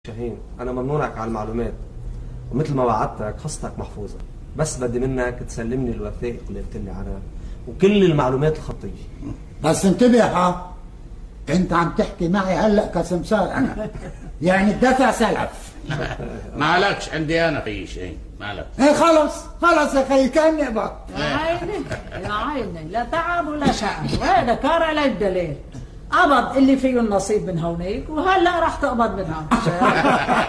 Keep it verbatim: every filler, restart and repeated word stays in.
شاهين، أنا ممنونك على المعلومات، ومثل ما وعدتك قصتك محفوظة، بس بدي منك تسلمني الوثائق اللي قلت لي عنها وكل المعلومات الخطية. بس انتبه، ها انت عم تحكي معي هلا كسمسار انا، يعني الدفع سلف. مالكش عندي انا في شيء، مالك. ايه خلص خلص يا خي، كاني قبض. يا عيني يا عيني، لا تعب ولا شقى، وهذا كار على الدليل. قبض اللي فيه النصيب من هونيك، وهلا راح تقبض من هون.